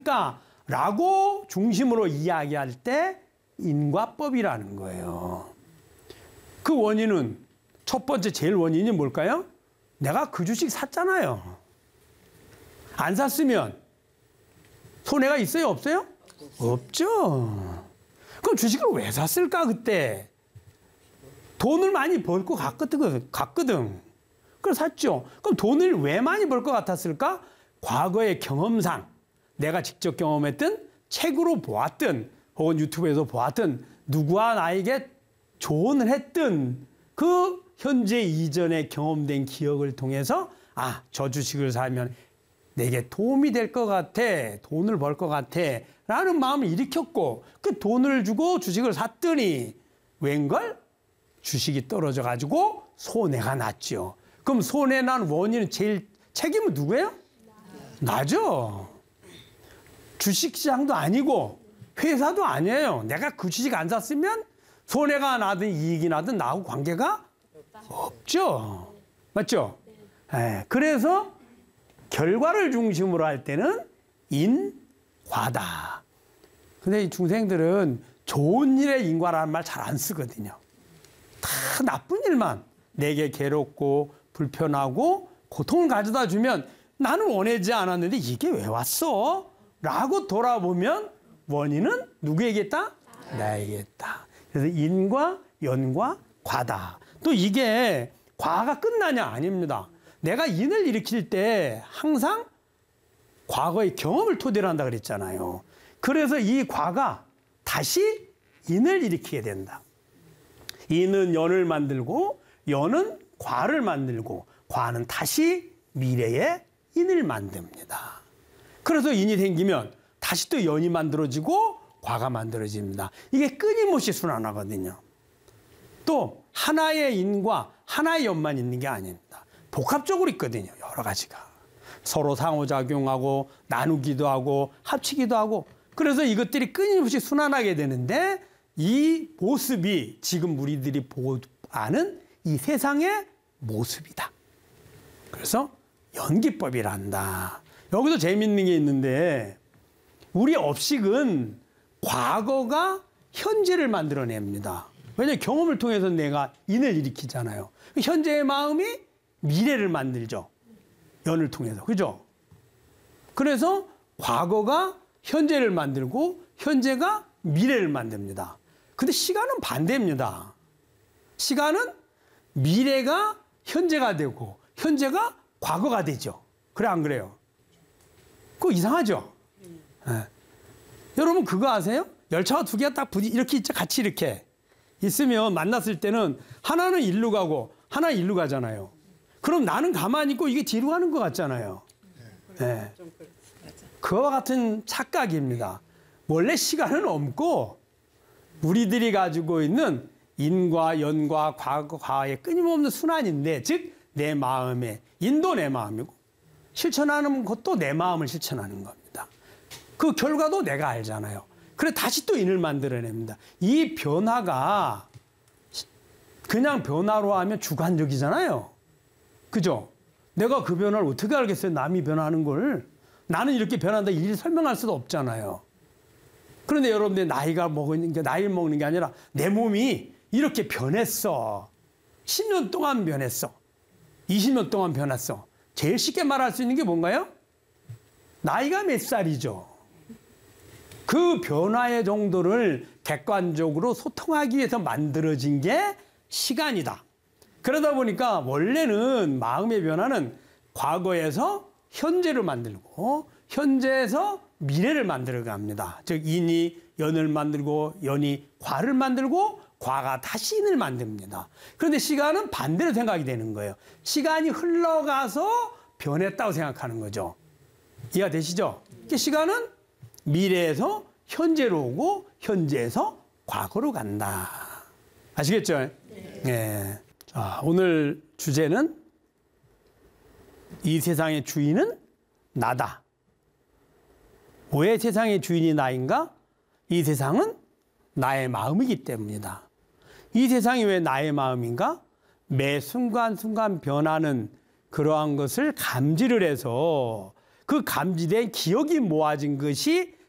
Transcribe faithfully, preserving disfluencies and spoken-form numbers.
라고 중심으로 이야기할 때 인과법이라는 거예요. 그 원인은 첫 번째 제일 원인이 뭘까요? 내가 그 주식 샀잖아요. 안 샀으면 손해가 있어요? 없어요? 없죠. 그럼 주식을 왜 샀을까 그때? 돈을 많이 벌 것 같거든. 갔거든. 그래서 샀죠. 그럼 돈을 왜 많이 벌 것 같았을까? 과거의 경험상 내가 직접 경험했던 책으로 보았던 혹은 유튜브에서 보았던 누구와 나에게 조언을 했던 그 현재 이전에 경험된 기억을 통해서 아, 저 주식을 사면 내게 도움이 될 것 같아. 돈을 벌 것 같아. 라는 마음을 일으켰고 그 돈을 주고 주식을 샀더니 웬걸? 주식이 떨어져 가지고 손해가 났죠. 그럼 손해 난 원인은 제일 책임은 누구예요? 나죠. 주식시장도 아니고 회사도 아니에요. 내가 그 주식 안 샀으면 손해가 나든 이익이 나든 나하고 관계가 없죠. 맞죠? 네. 그래서 결과를 중심으로 할 때는 인과다. 근데 이 중생들은 좋은 일에 인과라는 말 잘 안 쓰거든요. 다 나쁜 일만 내게 괴롭고 불편하고 고통을 가져다 주면 나는 원하지 않았는데 이게 왜 왔어? 라고 돌아보면 원인은 누구에게 있다? 나에게 있다. 그래서 인과, 연과, 과다. 또 이게 과가 끝나냐? 아닙니다. 내가 인을 일으킬 때 항상 과거의 경험을 토대로 한다 그랬잖아요. 그래서 이 과가 다시 인을 일으키게 된다. 인은 연을 만들고 연은 과를 만들고 과는 다시 미래의 인을 만듭니다. 그래서 인이 생기면 다시 또 연이 만들어지고 과가 만들어집니다. 이게 끊임없이 순환하거든요. 또 하나의 인과 하나의 연만 있는 게 아닙니다. 복합적으로 있거든요. 여러 가지가. 서로 상호작용하고 나누기도 하고 합치기도 하고 그래서 이것들이 끊임없이 순환하게 되는데 이 모습이 지금 우리들이 보고 아는 이 세상의 모습이다. 그래서 연기법이란다. 여기서 재밌는 게 있는데 우리 업식은 과거가 현재를 만들어냅니다. 왜냐하면 경험을 통해서 내가 인을 일으키잖아요. 현재의 마음이 미래를 만들죠. 연을 통해서. 그죠? 그래서 과거가 현재를 만들고 현재가 미래를 만듭니다. 근데 시간은 반대입니다. 시간은 미래가 현재가 되고 현재가 과거가 되죠. 그래 안 그래요? 그거 이상하죠? 네. 여러분 그거 아세요? 열차가 두 개가 딱 부딪 이렇게 있죠. 같이 이렇게 있으면 만났을 때는 하나는 일로 가고 하나는 일로 가잖아요. 그럼 나는 가만히 있고 이게 뒤로 가는 것 같잖아요. 네. 그와 같은 착각입니다. 원래 시간은 없고 우리들이 가지고 있는 인과 연과 과거 과의 끊임없는 순환인데 즉 내 마음에 인도 내 마음이고 실천하는 것도 내 마음을 실천하는 겁니다. 그 결과도 내가 알잖아요. 그래 다시 또 인을 만들어냅니다. 이 변화가 그냥 변화로 하면 주관적이잖아요. 그죠? 내가 그 변화를 어떻게 알겠어요? 남이 변하는 걸. 나는 이렇게 변한다 일일이 설명할 수도 없잖아요. 그런데 여러분들 나이가 먹는 게 나이를 먹는 게 아니라 내 몸이 이렇게 변했어. 십 년 동안 변했어. 이십 년 동안 변했어. 제일 쉽게 말할 수 있는 게 뭔가요? 나이가 몇 살이죠. 그 변화의 정도를 객관적으로 소통하기 위해서 만들어진 게 시간이다. 그러다 보니까 원래는 마음의 변화는 과거에서 현재를 만들고 현재에서 미래를 만들어 갑니다. 즉 인이 연을 만들고 연이 과를 만들고 과가 다시 인을 만듭니다. 그런데 시간은 반대로 생각이 되는 거예요. 시간이 흘러가서 변했다고 생각하는 거죠. 이해가 되시죠? 시간은 미래에서 현재로 오고 현재에서 과거로 간다. 아시겠죠? 네. 네. 자, 오늘 주제는 이 세상의 주인은 나다. 왜 세상의 주인이 나인가? 이 세상은 나의 마음이기 때문이다. 이 세상이 왜 나의 마음인가? 매 순간순간 변하는 그러한 것을 감지를 해서 그 감지된 기억이 모아진 것이